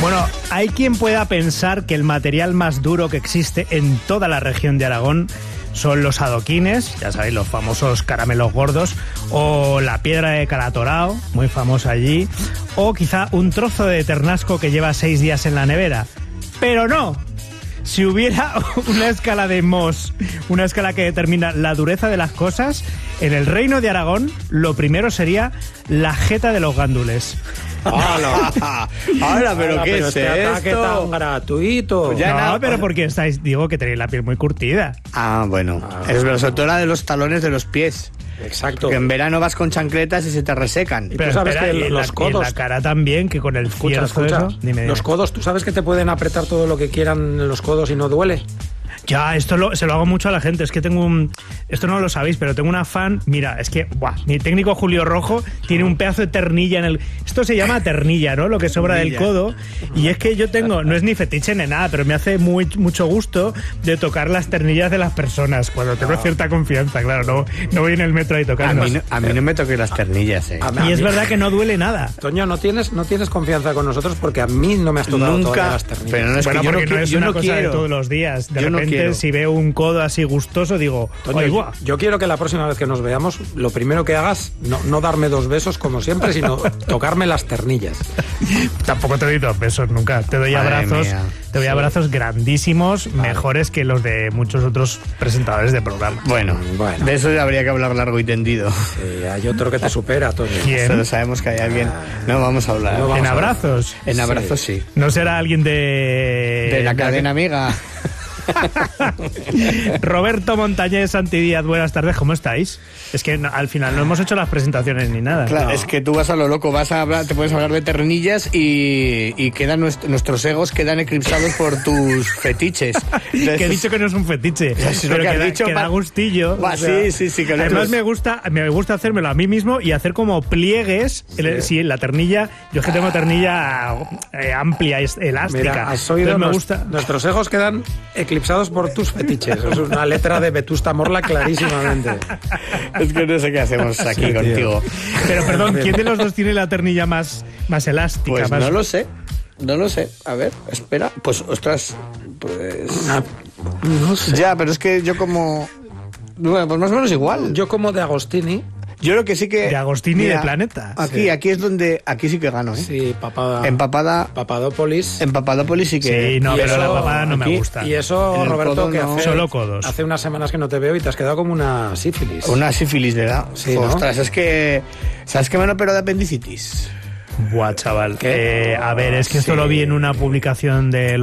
Bueno, hay quien pueda pensar que el material más duro que existe en toda la región de Aragón son los adoquines, ya sabéis, los famosos caramelos gordos, o la piedra de Calatorao, muy famosa allí, o quizá un trozo de ternasco que lleva 6 días en la nevera. Pero no. Si hubiera una escala de Mohs, una escala que determina la dureza de las cosas, en el Reino de Aragón lo primero sería la jeta de los gándules. ¡Hala! ¡Hala, pero qué es ataque esto! tan gratuito. Pues ya No, pero porque estáis, digo que tenéis la piel muy curtida. Ah, bueno. Es verdad, sobre todo la de los talones de los pies. Exacto. Que en verano vas con chancletas y se te resecan. Pero tú sabes que y en los y en codos... la cara también, que con el Escucha. eso. Dime. Los codos, ¿tú sabes que te pueden apretar todo lo que quieran en los codos y no duele? Ya, se lo hago mucho a la gente. Es que esto no lo sabéis, pero tengo una fan. Mira, es que, mi técnico Julio Rojo tiene un pedazo de ternilla en el... Esto se llama ternilla, ¿no? Lo que sobra del codo. Y es que yo tengo, no es ni fetiche ni nada, pero me hace mucho gusto de tocar las ternillas de las personas cuando tengo cierta confianza. Claro, no voy en el metro ahí tocando. A mí no me toques las ternillas, Y es verdad que no duele nada. Toño, no tienes confianza con nosotros porque a mí no me has tocado Nunca, todas las ternillas. pero no es Bueno, que porque no es una cosa de todos los días. De repente, si veo un codo así gustoso, digo, Toño, yo quiero que la próxima vez que nos veamos, lo primero que hagas, no darme 2 besos como siempre, sino tocarme las ternillas. Tampoco te doy 2 besos nunca. Te doy abrazos. Te doy abrazos grandísimos, mejores que los de muchos otros presentadores de programa. Bueno, de eso habría que hablar largo y tendido. Hay otro que te supera, Toño. ¿Quién? Solo sabemos que hay alguien. No vamos a hablar. ¿En abrazos? En abrazos sí. ¿No será alguien de la cadena amiga? Roberto Montañés Santidíaz, buenas tardes, ¿cómo estáis? Es que al final no hemos hecho las presentaciones ni nada. Claro, es que tú vas a lo loco, te puedes hablar de ternillas y quedan nuestros egos quedan eclipsados por tus fetiches. Entonces, que he dicho que no es un fetiche, pero que da gustillo. Sí. Que además me gusta hacérmelo a mí mismo y hacer como pliegues. En la ternilla, yo es que tengo ternilla amplia, elástica. Mira, has oído, me gusta. Nuestros egos quedan eclipsados por tus fetiches. Es una letra de Vetusta Morla clarísimamente. Es que no sé qué hacemos aquí contigo. Pero perdón, ¿quién de los dos tiene la ternilla más elástica? Pues no lo sé. A ver, espera. Pues, ostras, no sé. Ya, pero es que yo como... Bueno, pues más o menos igual. Yo como de Agostini. Yo lo que sí que... De Agostini de Planeta. Aquí es donde... Aquí sí que gano, ¿eh? Sí, Papadópolis. En Papadópolis sí que... Sí, no, pero la papada no me gusta. Y eso, Roberto, que solo codos. Hace unas semanas que no te veo y te has quedado como una sífilis. Una sífilis, ¿verdad? Sí, ¿no? Ostras, es que... ¿Sabes qué me han operado de apendicitis? Buah, chaval. A ver, es que esto lo vi en una publicación de